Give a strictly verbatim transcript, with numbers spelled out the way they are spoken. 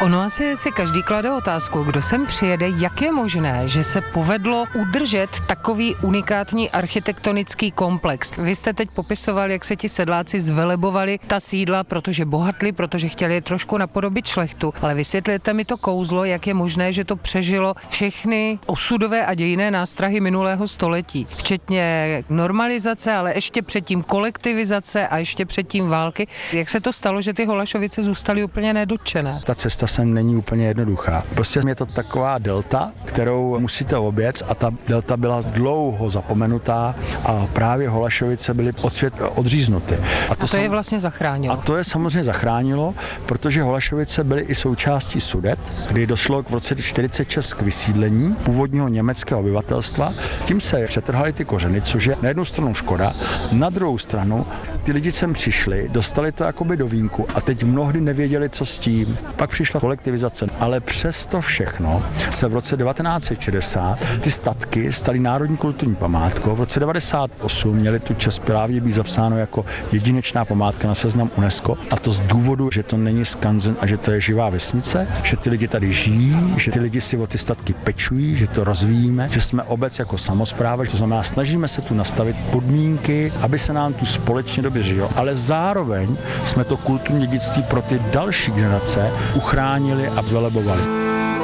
Ono asi si každý klade otázku, kdo sem přijede, jak je možné, že se povedlo udržet takový unikátní architektonický komplex. Vy jste teď popisoval, jak se ti sedláci zvelebovali ta sídla, protože bohatli, protože chtěli trošku napodobit šlechtu, ale vysvětlete mi to kouzlo, jak je možné, že to přežilo všechny osudové a dějinné nástrahy minulého století, včetně normalizace, ale ještě předtím kolektivizace a ještě předtím války. Jak se to stalo, že ty Holašovice zůstaly úplně nedotčené? Ta cesta sem není úplně jednoduchá. Prostě je to taková delta, kterou musíte objet, a ta delta byla dlouho zapomenutá a právě Holašovice byly od světa odříznuty. A to, a to je vlastně zachránilo. A to je samozřejmě zachránilo, protože Holašovice byly i součástí Sudet, kdy došlo v roce čtyřicet šest k vysídlení původního německého obyvatelstva. Tím se přetrhaly ty kořeny, což je na jednu stranu škoda, na druhou stranu ty lidi sem přišli, dostali to jakoby do vínku a teď mnohdy nevěděli, co s tím. Pak přišla kolektivizace, ale přesto všechno se v roce devatenáct set šedesát ty statky staly národní kulturní památkou. V roce devadesát osm měli tu čest právě být zapsáno jako jedinečná památka na seznam UNESCO, a to z důvodu, že to není skanzen a že to je živá vesnice, že ty lidi tady žijí, že ty lidi si o ty statky pečují, že to rozvíjíme, že jsme obec jako samospráva, to znamená, snažíme se tu nastavit podmínky, aby se nám tu společně dobře žilo, ale zároveň jsme to kulturní dědictví pro ty další generace uchránili a zvelebovali.